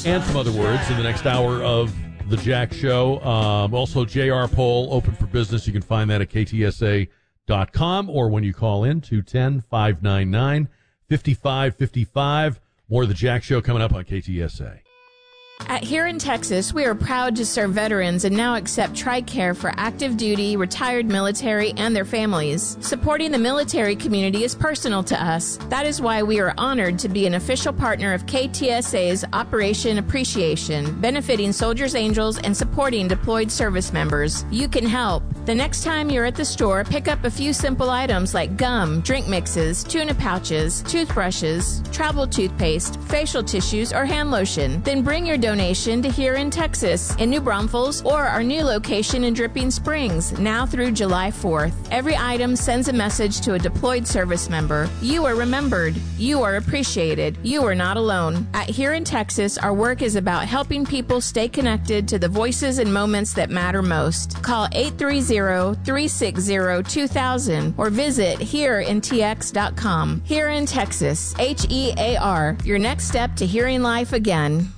and some other words in the next hour of the Jack Show. Also, JR Poll, open for business. You can find that at ktsa.com or when you call in, 210-599-5555. More of the Jack Show coming up on KTSA. Here in Texas, we are proud to serve veterans and now accept TRICARE for active duty, retired military, and their families. Supporting the military community is personal to us. That is why we are honored to be an official partner of KTSA's Operation Appreciation, benefiting Soldiers Angels and supporting deployed service members. You can help. The next time you're at the store, pick up a few simple items like gum, drink mixes, tuna pouches, toothbrushes, travel toothpaste, facial tissues, or hand lotion. Then bring your donation to Here in Texas, in New Braunfels, or our new location in Dripping Springs, now through July 4th. Every item sends a message to a deployed service member. You are remembered. You are appreciated. You are not alone. At Here in Texas, our work is about helping people stay connected to the voices and moments that matter most. Call 830-360-2000 or visit hereintx.com. Here in Texas, HEAR, your next step to hearing life again.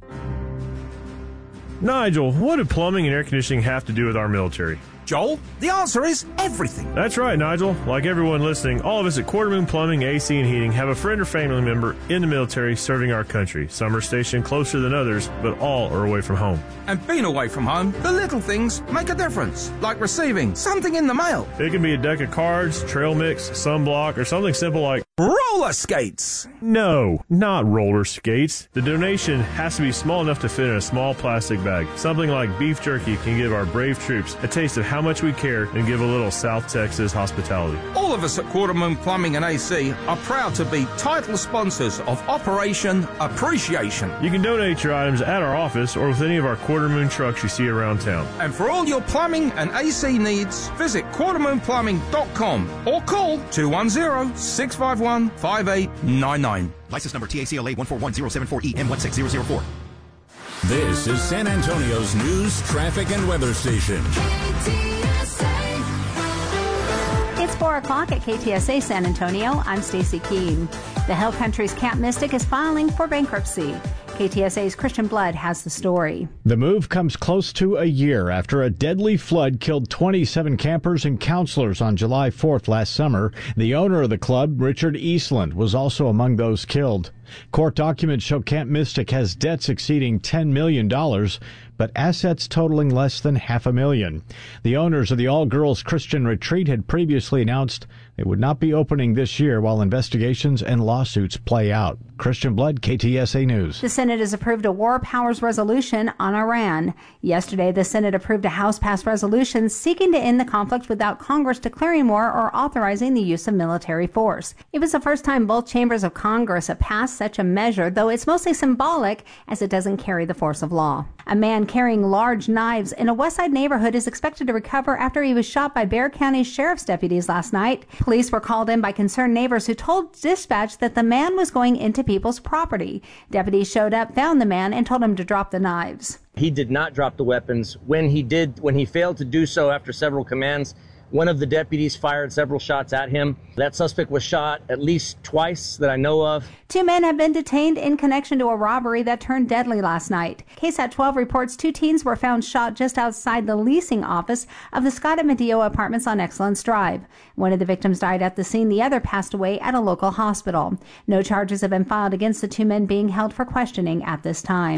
Nigel, what do plumbing and air conditioning have to do with our military? Joel, the answer is everything. That's right, Nigel. Like everyone listening, all of us at Quarter Moon Plumbing, AC, and Heating have a friend or family member in the military serving our country. Some are stationed closer than others, but all are away from home. And being away from home, the little things make a difference, like receiving something in the mail. It can be a deck of cards, trail mix, sunblock, or something simple like roller skates. No, not roller skates. The donation has to be small enough to fit in a small plastic bag. Something like beef jerky can give our brave troops a taste of how much we care and give a little South Texas hospitality. All of us at Quarter Moon Plumbing and AC are proud to be title sponsors of Operation Appreciation. You can donate your items at our office or with any of our Quarter Moon trucks you see around town. And for all your plumbing and AC needs, visit quartermoonplumbing.com or call 210-651-5899. License number TACLA 141074EM16004. This is San Antonio's news, traffic, and weather station. It's 4 o'clock at KTSA San Antonio. I'm Stacy Keene. The Hill Country's Camp Mystic is filing for bankruptcy. KTSA's Christian Blood has the story. The move comes close to a year after a deadly flood killed 27 campers and counselors on July 4th last summer. The owner of the club, Richard Eastland, was also among those killed. Court documents show Camp Mystic has debts exceeding $10 million, but assets totaling less than $500,000. The owners of the all-girls Christian retreat had previously announced they would not be opening this year while investigations and lawsuits play out. Christian Blood, KTSA News. The Senate has approved a war powers resolution on Iran. Yesterday, the Senate approved a House-passed resolution seeking to end the conflict without Congress declaring war or authorizing the use of military force. It was the first time both chambers of Congress have passed such a measure, though it's mostly symbolic as it doesn't carry the force of law. A man carrying large knives in a Westside neighborhood is expected to recover after he was shot by Bexar County Sheriff's deputies last night. Police were called in by concerned neighbors who told dispatch that the man was going into people's property. Deputies showed up, found the man, and told him to drop the knives. He did not drop the weapons. When he failed to do so after several commands, one of the deputies fired several shots at him. That suspect was shot at least twice that I know of. 2 men have been detained in connection to a robbery that turned deadly last night. KSAT 12 reports 2 teens were found shot just outside the leasing office of the Scott and Medeo apartments on Excellence Drive. One of the victims died at the scene. The other passed away at a local hospital. No charges have been filed against the 2 men being held for questioning at this time.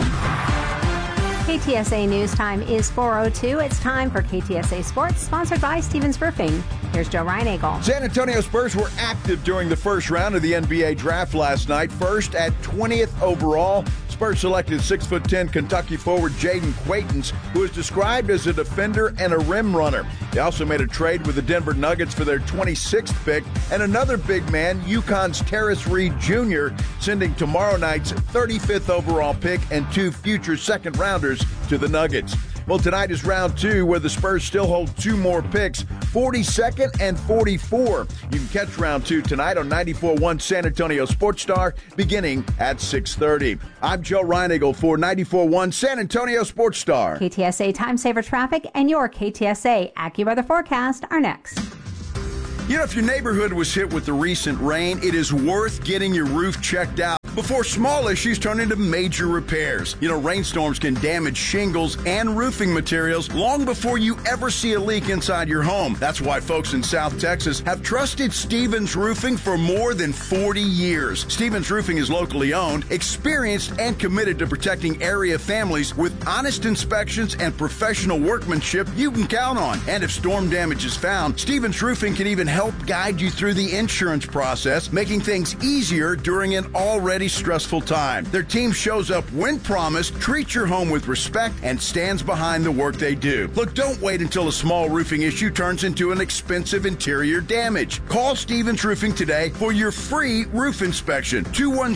KTSA News Time is 4:02. It's time for KTSA Sports, sponsored by Stevens Roofing. Here's Joe Reinagle. San Antonio Spurs were active during the first round of the NBA draft last night. First at 20th overall, Spurs selected 6'10" Kentucky forward Jaden Quaitance, who is described as a defender and a rim runner. They also made a trade with the Denver Nuggets for their 26th pick, and another big man, UConn's Terrace Reed Jr., sending tomorrow night's 35th overall pick and 2 future second-rounders to the Nuggets. Well, tonight is round 2, where the Spurs still hold 2 more picks, 42nd and 44. You can catch round 2 tonight on 94.1 San Antonio Sports Star, beginning at 6:30. I'm Joe Reinagle for 94.1 San Antonio Sports Star. KTSA Time Saver Traffic and your KTSA AccuWeather forecast are next. You know, if your neighborhood was hit with the recent rain, it is worth getting your roof checked out before small issues turn into major repairs. You know, rainstorms can damage shingles and roofing materials long before you ever see a leak inside your home. That's why folks in South Texas have trusted Stevens Roofing for more than 40 years. Stevens Roofing is locally owned, experienced, and committed to protecting area families with honest inspections and professional workmanship you can count on. And if storm damage is found, Stevens Roofing can even help guide you through the insurance process, making things easier during an already stressful time. Their team shows up when promised, treats your home with respect, and stands behind the work they do. Look, don't wait until a small roofing issue turns into an expensive interior damage. Call Stevens Roofing today for your free roof inspection.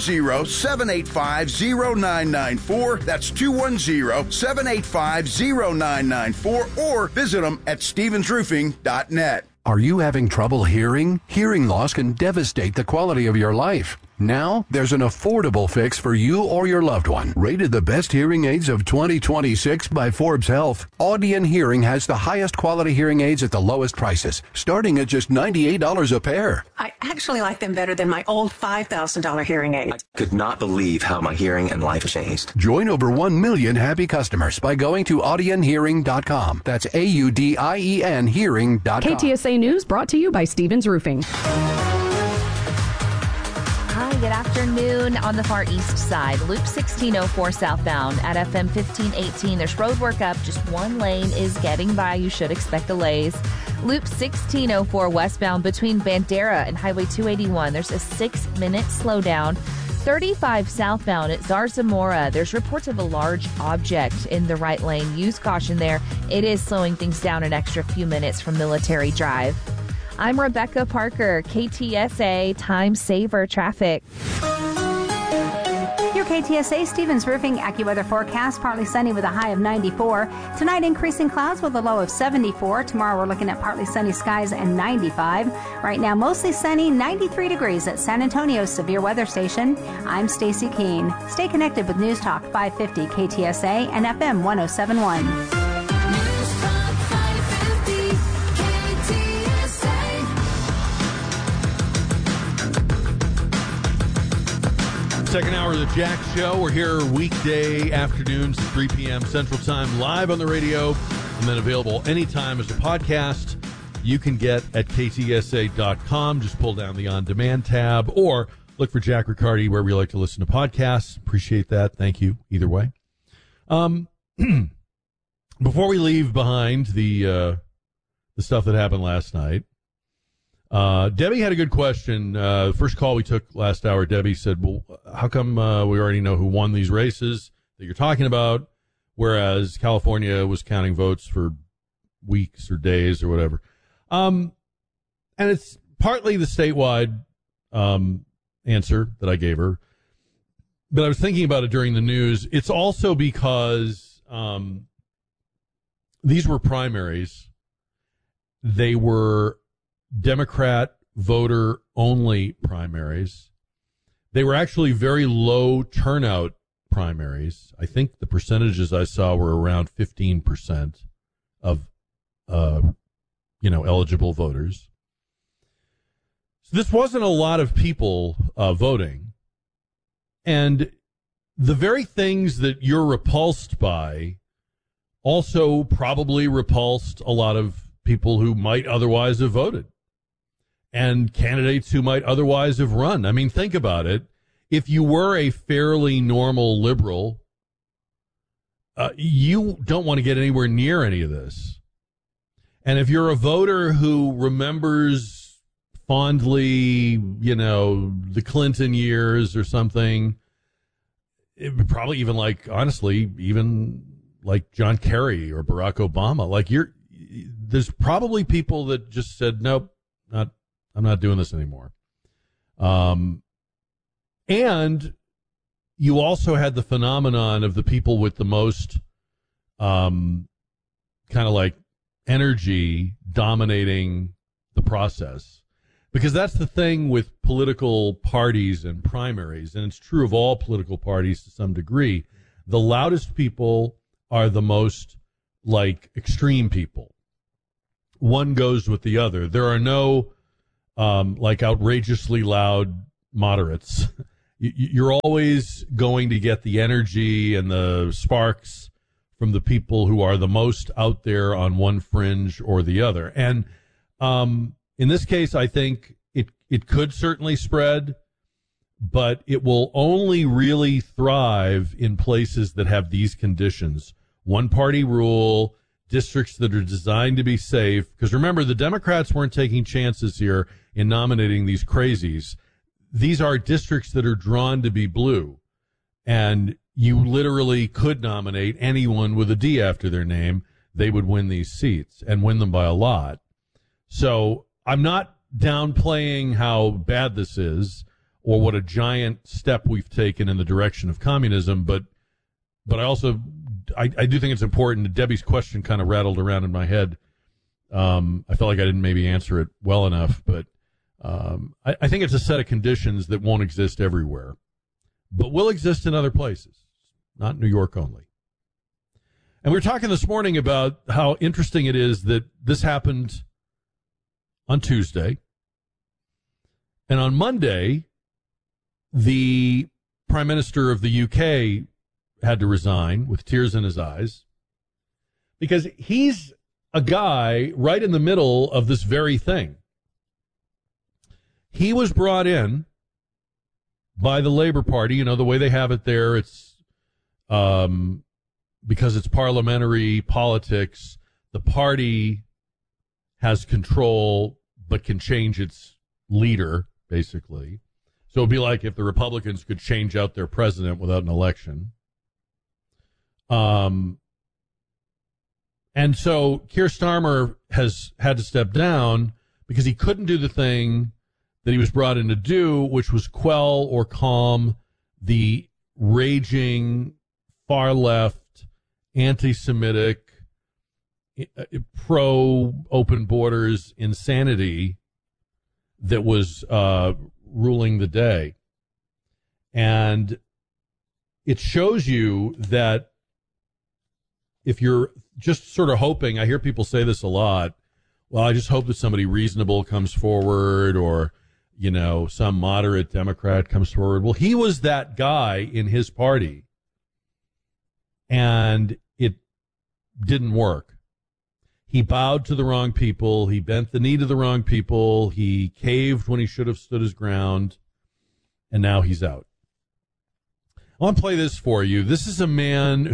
210-785-0994. That's 210-785-0994, or visit them at stevensroofing.net. Are you having trouble hearing? Hearing loss can devastate the quality of your life. Now, there's an affordable fix for you or your loved one. Rated the best hearing aids of 2026 by Forbes Health, Audion Hearing has the highest quality hearing aids at the lowest prices, starting at just $98 a pair. I actually like them better than my old $5,000 hearing aid. I could not believe how my hearing and life changed. Join over 1 million happy customers by going to audionhearing.com. That's AUDIEN hearing.com. KTSA News brought to you by Stevens Roofing. Hi, good afternoon. On the far east side, Loop 1604 southbound at FM 1518. There's road work up. Just one lane is getting by. You should expect delays. Loop 1604 westbound between Bandera and Highway 281. There's a 6-minute slowdown. 35 southbound at Zarzamora. There's reports of a large object in the right lane. Use caution there. It is slowing things down an extra few minutes from Military Drive. I'm Rebecca Parker, KTSA Time Saver Traffic. Your KTSA Stevens Roofing AccuWeather forecast, partly sunny with a high of 94. Tonight, increasing clouds with a low of 74. Tomorrow, we're looking at partly sunny skies and 95. Right now, mostly sunny, 93 degrees at San Antonio's Severe Weather Station. I'm Stacy Keene. Stay connected with News Talk 550 KTSA and FM 1071. Second hour of the Jack Show. We're here weekday afternoons, 3 p.m. Central Time, live on the radio, and then available anytime as a podcast. You can get at ktsa.com. Just pull down the on-demand tab, or look for Jack Riccardi wherever you like to listen to podcasts. Appreciate that. Thank you. Either way. Before we leave behind the stuff that happened last night, Debbie had a good question. First call we took last hour, Debbie said, well, how come we already know who won these races that you're talking about, whereas California was counting votes for weeks or days or whatever? And it's partly the statewide answer that I gave her, but I was thinking about it during the news. It's also because these were primaries. They were Democrat voter only primaries. They were actually very low turnout primaries. I think the percentages I saw were around 15% of eligible voters. So this wasn't a lot of people voting. And the very things that you're repulsed by also probably repulsed a lot of people who might otherwise have voted, and candidates who might otherwise have run. I mean, think about it. If you were a fairly normal liberal, you don't want to get anywhere near any of this. And if you're a voter who remembers fondly, the Clinton years or something, it would probably even even like John Kerry or Barack Obama, there's probably people that just said, nope, I'm not doing this anymore. And you also had the phenomenon of the people with the most kind of like energy dominating the process. Because that's the thing with political parties and primaries, and it's true of all political parties to some degree. The loudest people are the most extreme people. One goes with the other. There are no like outrageously loud moderates. You're always going to get the energy and the sparks from the people who are the most out there on one fringe or the other. And in this case, I think it could certainly spread, but it will only really thrive in places that have these conditions. One-party rule, districts that are designed to be safe. Because remember, the Democrats weren't taking chances here in nominating these crazies. These are districts that are drawn to be blue. And you literally could nominate anyone with a D after their name. They would win these seats and win them by a lot. So I'm not downplaying how bad this is or what a giant step we've taken in the direction of communism, but I also I do think it's important. Debbie's question kind of rattled around in my head. I felt like I didn't maybe answer it well enough, but I think it's a set of conditions that won't exist everywhere, but will exist in other places, not New York only. And we were talking this morning about how interesting it is that this happened on Tuesday. And on Monday, the Prime Minister of the UK had to resign with tears in his eyes because he's a guy right in the middle of this very thing. He was brought in by the Labour Party. You know, the way they have it there, it's because it's parliamentary politics, the party has control but can change its leader, basically. So it'd be like if the Republicans could change out their president without an election. And so Keir Starmer has had to step down because he couldn't do the thing that he was brought in to do, which was quell or calm the raging, far-left, anti-Semitic, pro-open borders insanity that was ruling the day. And it shows you that if you're just sort of hoping, I hear people say this a lot, well, I just hope that somebody reasonable comes forward or, you know, some moderate Democrat comes forward. Well, he was that guy in his party, and it didn't work. He bowed to the wrong people. He bent the knee to the wrong people. He caved when he should have stood his ground, and now he's out. I want to play this for you. This is a man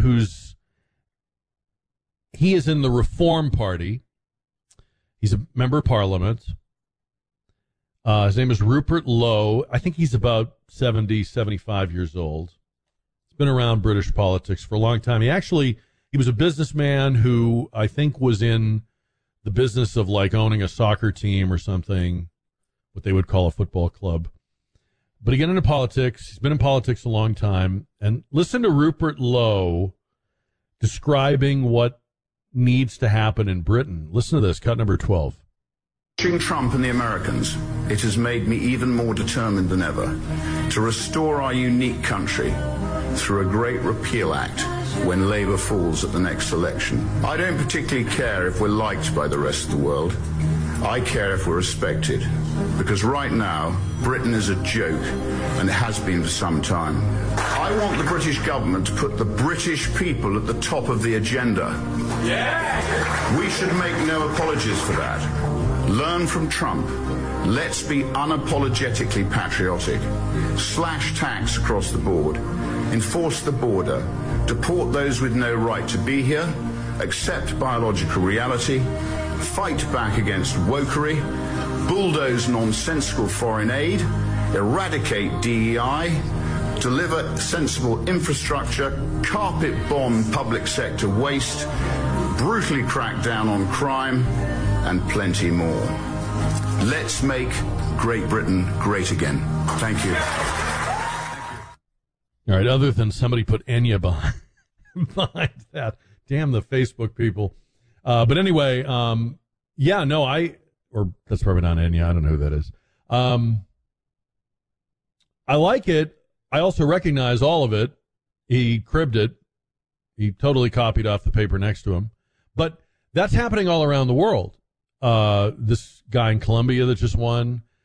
he is in the Reform Party. He's a member of Parliament. His name is Rupert Lowe. I think he's about 70, 75 years old. He's been around British politics for a long time. He was a businessman who I think was in the business of like owning a soccer team or something, what they would call a football club. But he got into politics. He's been in politics a long time. And listen to Rupert Lowe describing what needs to happen in Britain. Listen to this, cut number 12. Watching Trump and the Americans, it has made me even more determined than ever to restore our unique country through a great repeal act when Labour falls at the next election. I don't particularly care if we're liked by the rest of the world. I care if we're respected. Because right now, Britain is a joke, and it has been for some time. I want the British government to put the British people at the top of the agenda. Yeah! We should make no apologies for that. Learn from Trump. Let's be unapologetically patriotic. Slash tax across the board. Enforce the border. Deport those with no right to be here. Accept biological reality. Fight back against wokery. Bulldoze nonsensical foreign aid. Eradicate DEI. Deliver sensible infrastructure. Carpet bomb public sector waste. Brutally crack down on crime. And plenty more. Let's make Great Britain great again. Thank you. All right, other than somebody put Enya behind that. Damn the Facebook people. But anyway, that's probably not Enya. I don't know who that is. I like it. I also recognize all of it. He cribbed it. He totally copied off the paper next to him. But that's happening all around the world. This guy in Colombia that just won,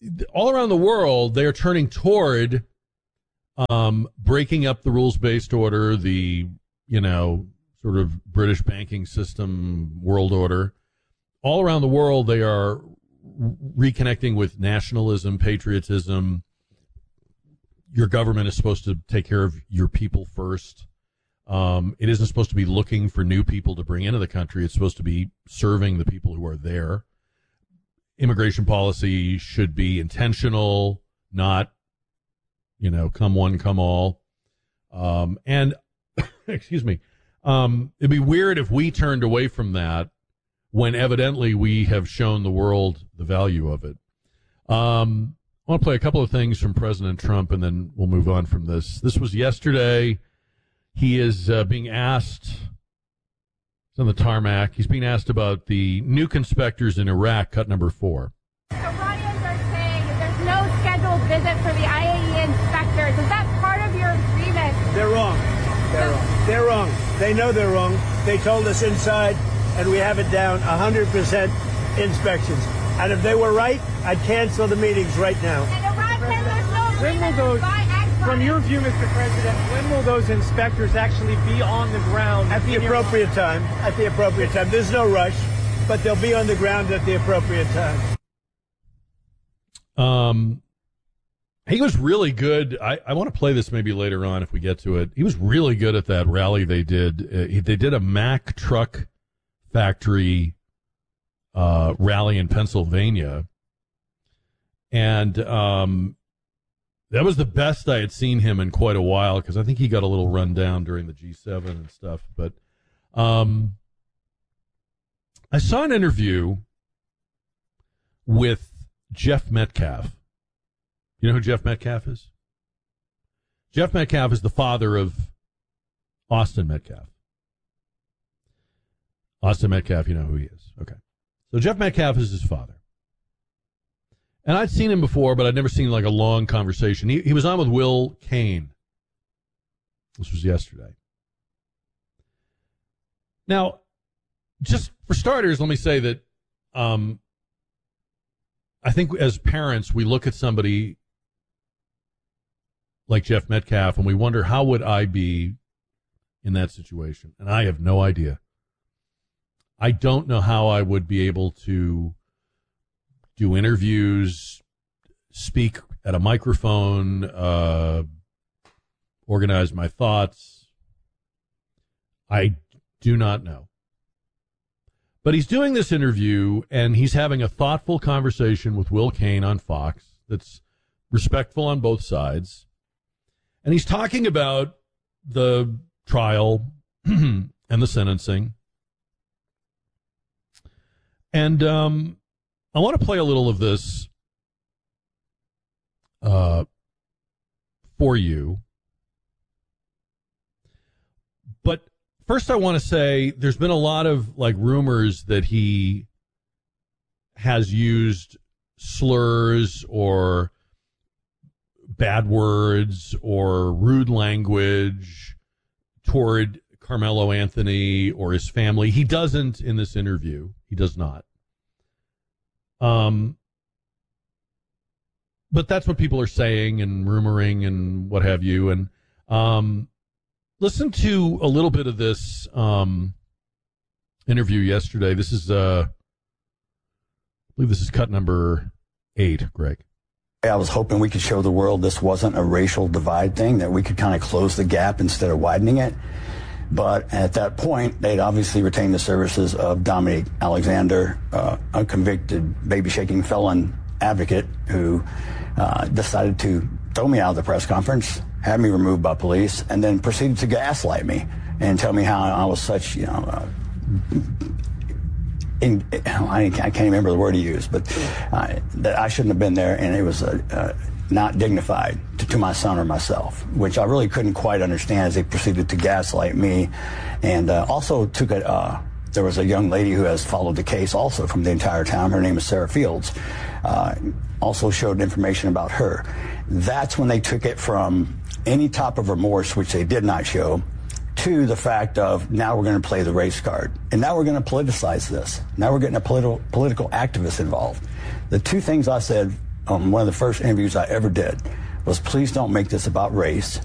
all around the world, they are turning toward breaking up the rules-based order, the, sort of British banking system world order. All around the world, they are reconnecting with nationalism, patriotism. Your government is supposed to take care of your people first. It isn't supposed to be looking for new people to bring into the country. It's supposed to be serving the people who are there. Immigration policy should be intentional, not, come one, come all. And, excuse me, it'd be weird if we turned away from that when evidently we have shown the world the value of it. I want to play a couple of things from President Trump, and then we'll move on from this. This was yesterday. He is being asked, it's on the tarmac, he's being asked about the nuke inspectors in Iraq, cut number 4. Iranians are saying there's no scheduled visit for the IAEA inspectors. Is that part of your agreement? They're wrong. They're wrong. They know they're wrong. They told us inside, and we have it down, 100% inspections. And if they were right, I'd cancel the meetings right now. And Iran says there's no agreement When will to buy Exxon. From your view, Mr. President, when will those inspectors actually be on the ground? At the appropriate time. At the appropriate time. There's no rush, but they'll be on the ground at the appropriate time. He was really good. I want to play this maybe later on if we get to it. He was really good at that rally they did. They did a Mack truck factory rally in Pennsylvania. And that was the best I had seen him in quite a while, because I think he got a little run down during the G7 and stuff. But I saw an interview with Jeff Metcalf. You know who Jeff Metcalf is? Jeff Metcalf is the father of Austin Metcalf. Austin Metcalf, you know who he is. Okay. So Jeff Metcalf is his father. And I'd seen him before, but I'd never seen like a long conversation. He was on with Will Cain. This was yesterday. Now, just for starters, let me say that I think as parents, we look at somebody like Jeff Metcalf and we wonder, how would I be in that situation? And I have no idea. I don't know how I would be able to do interviews, speak at a microphone, organize my thoughts. I do not know. But he's doing this interview, and he's having a thoughtful conversation with Will Cain on Fox that's respectful on both sides. And he's talking about the trial and the sentencing. And I want to play a little of this for you. But first I want to say there's been a lot of like rumors that he has used slurs or bad words or rude language toward Carmelo Anthony or his family. He doesn't in this interview. He does not. But that's what people are saying and rumoring and what have you. And listen to a little bit of this interview yesterday. This is, I believe this is cut number 8, Greg. I was hoping we could show the world this wasn't a racial divide thing, that we could kind of close the gap instead of widening it. But at that point, they'd obviously retained the services of Dominique Alexander, a convicted baby-shaking felon advocate who decided to throw me out of the press conference, had me removed by police, and then proceeded to gaslight me and tell me how I was such, I can't remember the word he used, but that I shouldn't have been there, and it was not dignified to my son or myself, which I really couldn't quite understand as they proceeded to gaslight me. And also took there was a young lady who has followed the case also from the entire time. Her name is Sarah Fields. Also showed information about her. That's when they took it from any type of remorse, which they did not show, to the fact of now we're going to play the race card. And now we're going to politicize this. Now we're getting a political activist involved. The two things I said one of the first interviews I ever did was, please don't make this about race.